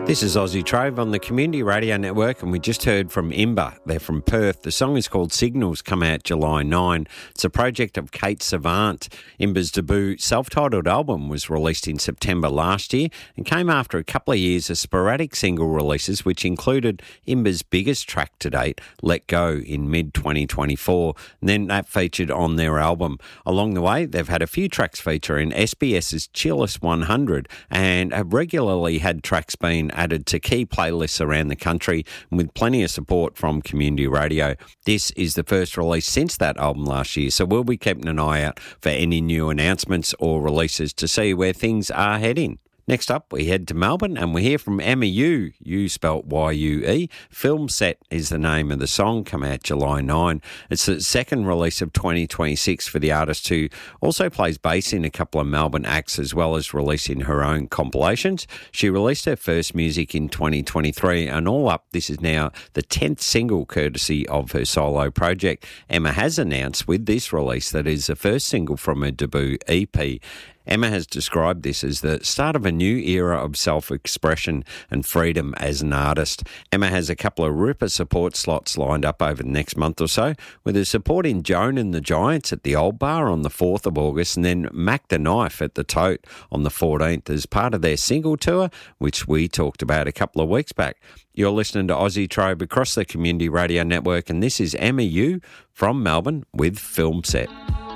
This is Aussie Trove on the Community Radio Network, and we just heard from Imber. They're from Perth. The song is called Signals, come out July 9. It's a project of Kate Savant. Imber's debut self-titled album was released in September last year and came after a couple of years of sporadic single releases, which included Imber's biggest track to date, Let Go, in mid-2024. And then that featured on their album. Along the way, they've had a few tracks feature in SBS's Chillest 100 and have regularly had tracks being added to key playlists around the country with plenty of support from community radio. This is the first release since that album last year, so we'll be keeping an eye out for any new announcements or releases to see where things are heading. Next up, we head to Melbourne and we hear from Emma Yu, you spelt Y-U-E. Film Set is the name of the song, come out July 9. It's the second release of 2026 for the artist, who also plays bass in a couple of Melbourne acts as well as releasing her own compilations. She released her first music in 2023, and all up, this is now the 10th single courtesy of her solo project. Emma has announced with this release that it is the first single from her debut EP. Emma has described this as the start of a new era of self-expression and freedom as an artist. Emma has a couple of ripper support slots lined up over the next month or so, with her supporting Joan and the Giants at the Old Bar on the 4th of August and then Mac the Knife at the Tote on the 14th as part of their single tour, which we talked about a couple of weeks back. You're listening to Aussie Trove across the Community Radio Network, and this is Emma Yu from Melbourne with Film Set.